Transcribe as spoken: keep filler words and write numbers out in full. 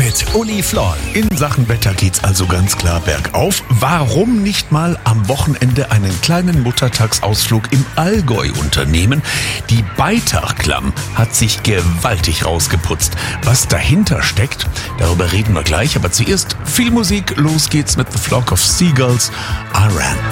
mit Uli Floll. In Sachen Wetter geht's also ganz klar bergauf. Warum nicht mal am Wochenende einen kleinen Muttertagsausflug im Allgäu unternehmen? Die Beitachklamm hat sich gewaltig rausgeputzt. Was dahinter steckt, darüber reden wir gleich. Aber zuerst viel Musik. Los geht's mit The Flock of Seagulls, I Ran.